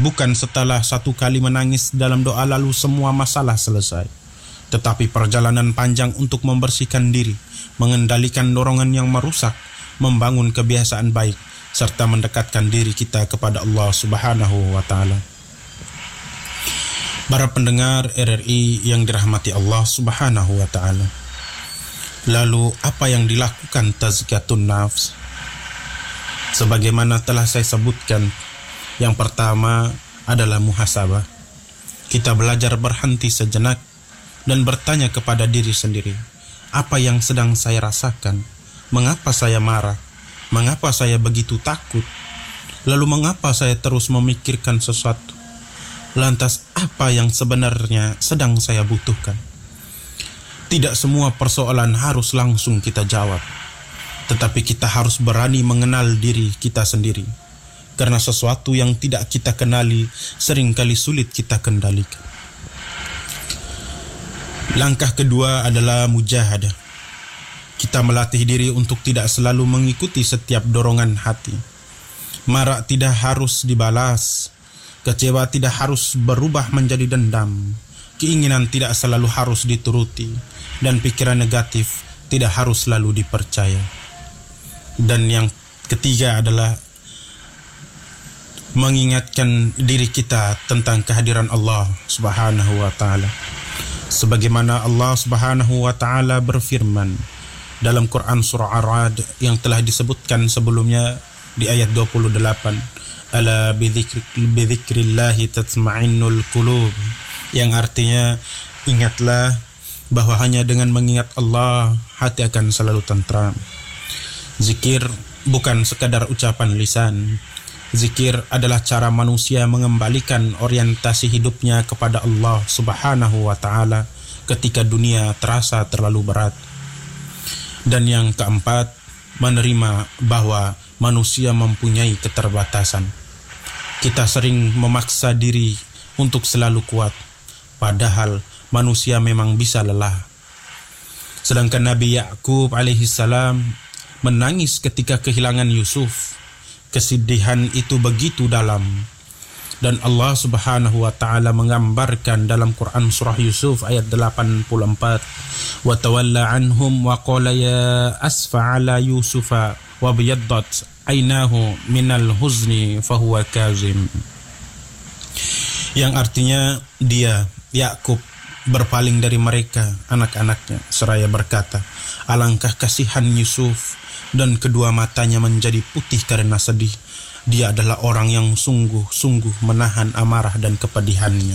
bukan setelah satu kali menangis dalam doa lalu semua masalah selesai, tetapi perjalanan panjang untuk membersihkan diri, mengendalikan dorongan yang merusak, membangun kebiasaan baik, serta mendekatkan diri kita kepada Allah Subhanahu wa Ta'ala. Para pendengar RRI yang dirahmati Allah Subhanahu wa Ta'ala, lalu apa yang dilakukan tazkiyatun nafs? Sebagaimana telah saya sebutkan, yang pertama adalah muhasabah. Kita belajar berhenti sejenak dan bertanya kepada diri sendiri, apa yang sedang saya rasakan? Mengapa saya marah? Mengapa saya begitu takut? Lalu mengapa saya terus memikirkan sesuatu? Lantas apa yang sebenarnya sedang saya butuhkan? Tidak semua persoalan harus langsung kita jawab, tetapi kita harus berani mengenal diri kita sendiri. Karena sesuatu yang tidak kita kenali seringkali sulit kita kendalikan. Langkah kedua adalah mujahadah. Kita melatih diri untuk tidak selalu mengikuti setiap dorongan hati. Marah tidak harus dibalas. Kecewa tidak harus berubah menjadi dendam. Keinginan tidak selalu harus dituruti. Dan pikiran negatif tidak harus selalu dipercaya. Dan yang ketiga adalah mengingatkan diri kita tentang kehadiran Allah Subhanahu wa Ta'ala. Sebagaimana Allah Subhanahu wa Ta'ala berfirman dalam Quran surah Ar-Ra'd yang telah disebutkan sebelumnya di ayat 28, ala bidzikrillahi tatma'innul qulub, yang artinya ingatlah bahwa hanya dengan mengingat Allah hati akan selalu tentram. Zikir bukan sekadar ucapan lisan. Zikir adalah cara manusia mengembalikan orientasi hidupnya kepada Allah Subhanahu wa Ta'ala ketika dunia terasa terlalu berat. Dan yang keempat, menerima bahwa manusia mempunyai keterbatasan. Kita sering memaksa diri untuk selalu kuat, padahal manusia memang bisa lelah. Sedangkan Nabi Ya'qub alaihissalam menangis ketika kehilangan Yusuf. Kesedihan itu begitu dalam. Dan Allah Subhanahu wa Ta'ala menggambarkan dalam Quran surah Yusuf ayat 84, wa tawalla anhum wa qala ya asfa ala yusufa wa biyaddat ainahu minal huzni fahuwa kazim. Yang artinya dia, Yakub, berpaling dari mereka, anak-anaknya, seraya berkata, alangkah kasihan Yusuf, dan kedua matanya menjadi putih karena sedih. Dia adalah orang yang sungguh-sungguh menahan amarah dan kepedihannya.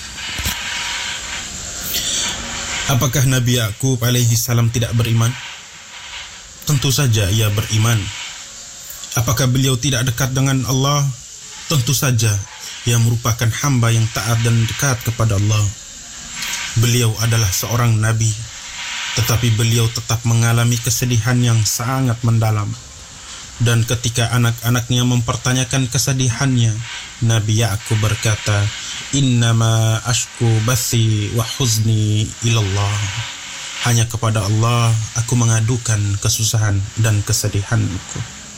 Apakah Nabi Ya'qub alaihi salam tidak beriman? Tentu saja ia beriman. Apakah beliau tidak dekat dengan Allah? Tentu saja ia merupakan hamba yang taat dan dekat kepada Allah. Beliau adalah seorang nabi, tetapi beliau tetap mengalami kesedihan yang sangat mendalam. Dan ketika anak-anaknya mempertanyakan kesedihannya, Nabi Ya'qub berkata, innama ashku bathi wa huzni ilallah. Hanya kepada Allah aku mengadukan kesusahan dan kesedihanku.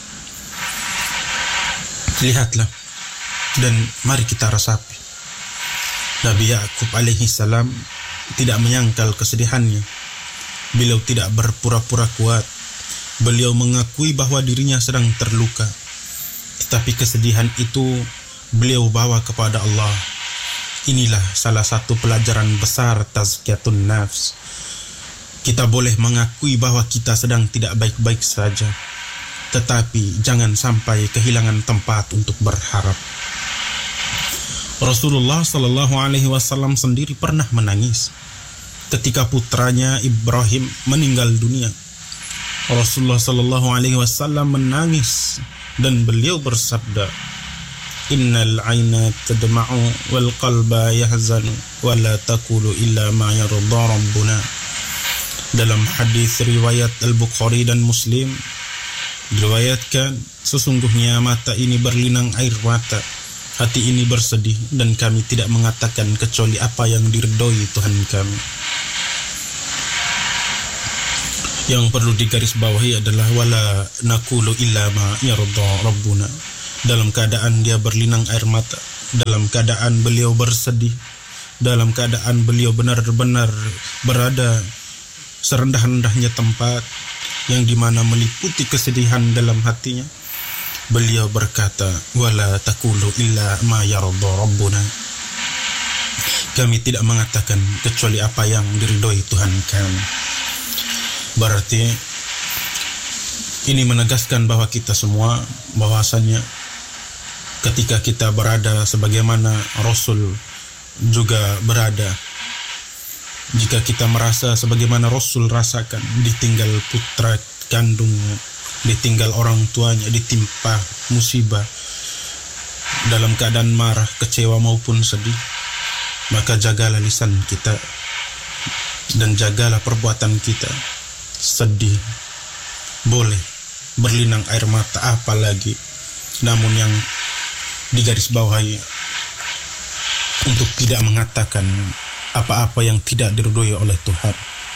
Lihatlah dan mari kita resapi. Nabi Ya'qub alaihi salam tidak menyangkal kesedihannya. Beliau tidak berpura-pura kuat. Beliau mengakui bahwa dirinya sedang terluka. Tetapi kesedihan itu beliau bawa kepada Allah. Inilah salah satu pelajaran besar tazkiyatun nafs. Kita boleh mengakui bahwa kita sedang tidak baik-baik saja, tetapi jangan sampai kehilangan tempat untuk berharap. Rasulullah Shallallahu Alaihi Wasallam sendiri pernah menangis ketika putranya Ibrahim meninggal dunia. Rasulullah Shallallahu Alaihi Wasallam menangis dan beliau bersabda, innal aina tadma'u wal qalba yahzanu wa la taqulu illa ma yarda rabbuna. Dalam hadis riwayat Al-Bukhari dan Muslim diriwayatkan, sesungguhnya mata ini berlinang air mata, hati ini bersedih, dan kami tidak mengatakan kecuali apa yang diridhoi Tuhan kami. Yang perlu digarisbawahi adalah wala naqulu illa ma yarda rabbuna. Dalam keadaan dia berlinang air mata, dalam keadaan beliau bersedih, dalam keadaan beliau benar-benar berada serendah-rendahnya tempat yang dimana meliputi kesedihan dalam hatinya, beliau berkata, wala taqulu illa ma yarda rabbuna. Kami tidak mengatakan kecuali apa yang diridhoi Tuhan kami. Berarti ini menegaskan bahwa kita semua bahwasanya ketika kita berada sebagaimana Rasul juga berada, jika kita merasa sebagaimana Rasul rasakan, ditinggal putra kandungnya, ditinggal orang tuanya, ditimpa musibah dalam keadaan marah, kecewa maupun sedih, maka jagalah lisan kita dan jagalah perbuatan kita. Sedih boleh, berlinang air mata apalagi, namun yang digarisbawahi untuk tidak mengatakan apa-apa yang tidak diridhoi oleh Tuhan.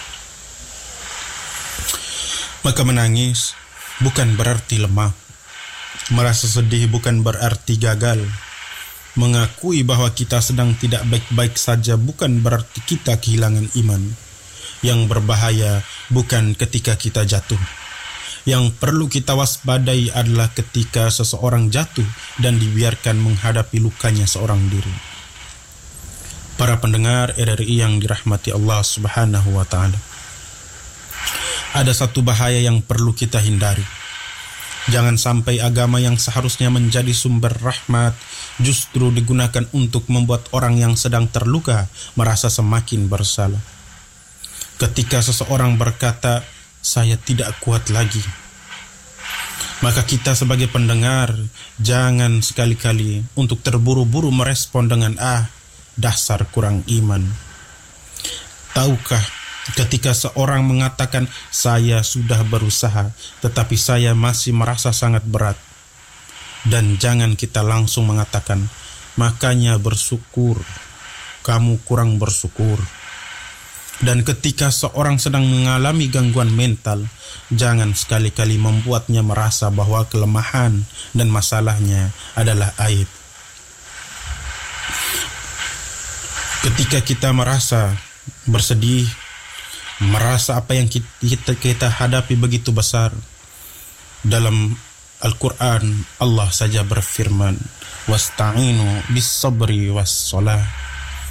Maka menangis bukan berarti lemah, merasa sedih bukan berarti gagal, mengakui bahwa kita sedang tidak baik-baik saja bukan berarti kita kehilangan iman. Yang berbahaya bukan ketika kita jatuh. Yang perlu kita waspadai adalah ketika seseorang jatuh dan dibiarkan menghadapi lukanya seorang diri. Para pendengar RRI yang dirahmati Allah Subhanahu wa Ta'ala, ada satu bahaya yang perlu kita hindari. Jangan sampai agama yang seharusnya menjadi sumber rahmat justru digunakan untuk membuat orang yang sedang terluka merasa semakin bersalah. Ketika seseorang berkata, saya tidak kuat lagi, maka kita sebagai pendengar jangan sekali-kali untuk terburu-buru merespon dengan dasar kurang iman. Tahukah ketika seorang mengatakan saya sudah berusaha tetapi saya masih merasa sangat berat, dan jangan kita langsung mengatakan makanya bersyukur, kamu kurang bersyukur. Dan ketika seorang sedang mengalami gangguan mental, jangan sekali-kali membuatnya merasa bahwa kelemahan dan masalahnya adalah aib. Ketika kita merasa bersedih, merasa apa yang kita hadapi begitu besar, dalam Al-Quran Allah saja berfirman, wasta'inu bis-sabri was-shalah.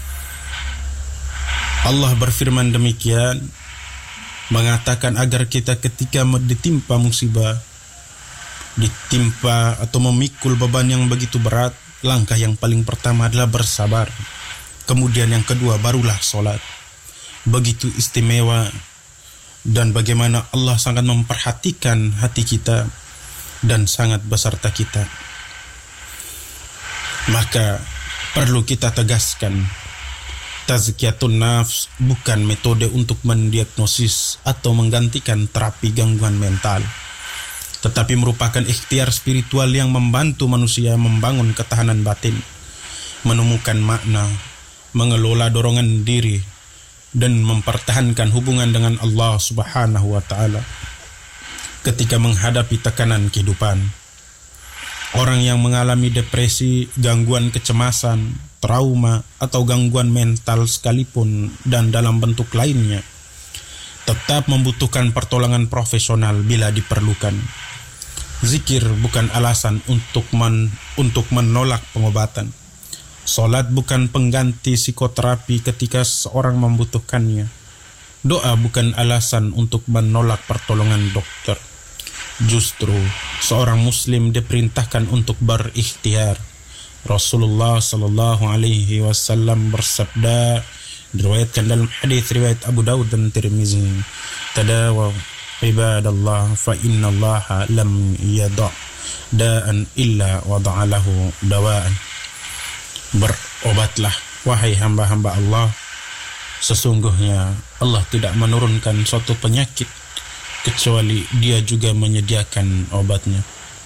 Allah berfirman demikian, mengatakan agar kita ketika ditimpa musibah, ditimpa atau memikul beban yang begitu berat, langkah yang paling pertama adalah bersabar. Kemudian yang kedua barulah sholat. Begitu istimewa dan bagaimana Allah sangat memperhatikan hati kita dan sangat beserta kita. Maka perlu kita tegaskan, tazkiyatun nafs bukan metode untuk mendiagnosis atau menggantikan terapi gangguan mental, tetapi merupakan ikhtiar spiritual yang membantu manusia membangun ketahanan batin, menemukan makna, mengelola dorongan diri, dan mempertahankan hubungan dengan Allah Subhanahu wa Ta'ala ketika menghadapi tekanan kehidupan. Orang yang mengalami depresi, gangguan kecemasan, trauma, atau gangguan mental sekalipun dan dalam bentuk lainnya tetap membutuhkan pertolongan profesional bila diperlukan. Zikir bukan alasan untuk menolak pengobatan. Salat bukan pengganti psikoterapi ketika seorang membutuhkannya. Doa bukan alasan untuk menolak pertolongan dokter. Justru seorang muslim diperintahkan untuk berikhtiar. Rasulullah sallallahu alaihi wasallam bersabda, diriwayatkan dalam hadis riwayat Abu Daud dan Tirmizi, tadawaw ibadallah fa innallaha lam yada' da'an illa wada'alahu dawa'an. Berobatlah wahai hamba-hamba Allah, sesungguhnya Allah tidak menurunkan suatu penyakit kecuali Dia juga menyediakan obatnya.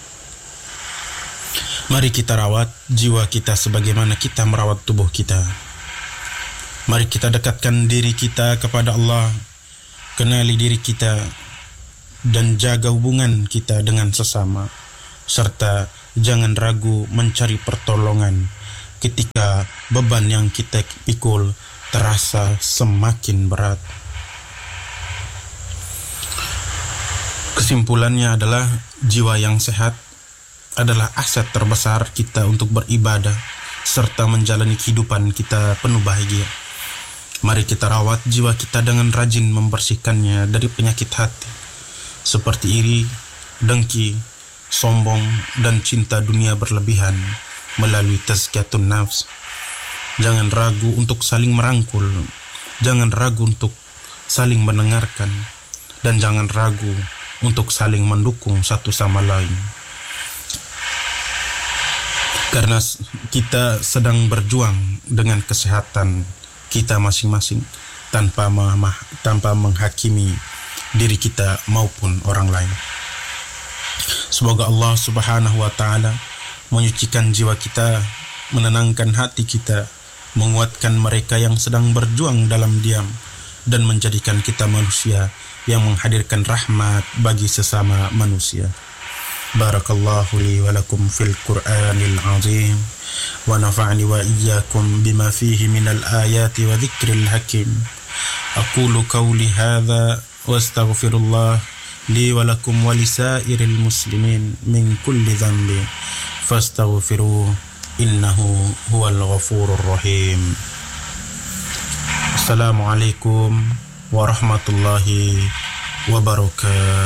Mari kita rawat jiwa kita sebagaimana kita merawat tubuh kita. Mari kita dekatkan diri kita kepada Allah, kenali diri kita, dan jaga hubungan kita dengan sesama, serta jangan ragu mencari pertolongan, ketika beban yang kita pikul terasa semakin berat. Kesimpulannya adalah jiwa yang sehat adalah aset terbesar kita untuk beribadah serta menjalani kehidupan kita penuh bahagia. Mari kita rawat jiwa kita dengan rajin membersihkannya dari penyakit hati seperti iri, dengki, sombong, dan cinta dunia berlebihan melalui tazkiyatun nafs. Jangan ragu untuk saling merangkul, jangan ragu untuk saling mendengarkan, dan jangan ragu untuk saling mendukung satu sama lain. Karena kita sedang berjuang dengan kesehatan kita masing-masing tanpa menghakimi diri kita maupun orang lain. Semoga Allah Subhanahu wa taala menyucikan jiwa kita, menenangkan hati kita, menguatkan mereka yang sedang berjuang dalam diam, dan menjadikan kita manusia yang menghadirkan rahmat bagi sesama manusia. Barakallahu li wa lakum fil Qur'anil azim wa nafa'ani wa iyyakum bima fihi minal ayati wa dzikril hakim. Aqulu qawli hadza wa astaghfirullah li wa lakum wa lisairil muslimin min kulli dhanbin fastaghfiruhu innahu huwal ghafurur rahim. Assalamualaikum warahmatullahi wabarakatuh.